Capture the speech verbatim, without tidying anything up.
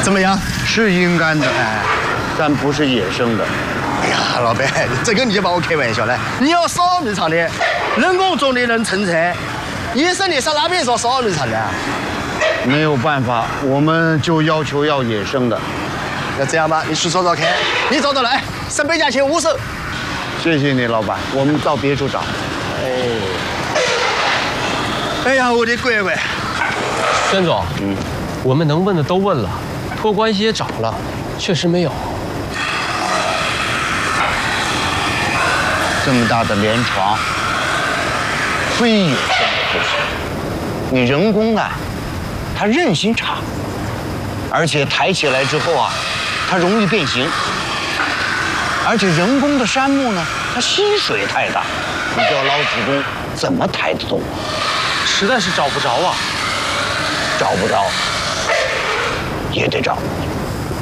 怎么样？ 是阴干的，哎，但不是野生的。 哎呀，老板，这个你就把我开玩笑了。你要烧米肠的，人工种的能成才，野生的上哪边烧烧米肠的？ 没有办法，我们就要求要野生的。 那这样吧，你去找找看，你找找来，三百价钱五手。 谢谢你，老板，我们到别处找。 哎，哎呀，我的乖乖！ 孙总，嗯，我们能问的都问了，托关系也找了，确实没有。 这么大的连床，非野生的不行。你人工啊，它韧性差，而且抬起来之后啊，它容易变形。而且人工的杉木呢，它吸水太大，你叫老祖宗怎么抬得动？ 实在是找不着啊。 找不着，也得找。